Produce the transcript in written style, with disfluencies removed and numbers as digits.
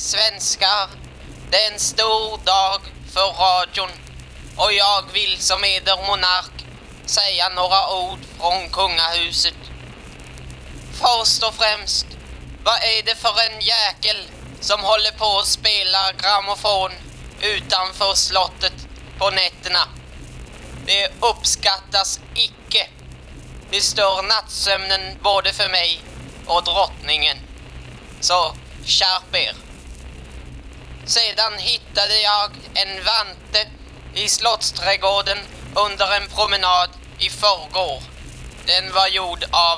svenskar, det är en stor dag för radion och jag vill som eder monark säga några ord från kungahuset. Först och främst, vad är det för en jäkel som håller på att spela grammofon utanför slottet på nätterna? Det uppskattas icke. Det stör nattsömnen både för mig och drottningen. Så skärp er. Sedan hittade jag en vante i slottsträdgården under en promenad i förrgår. Den var gjord av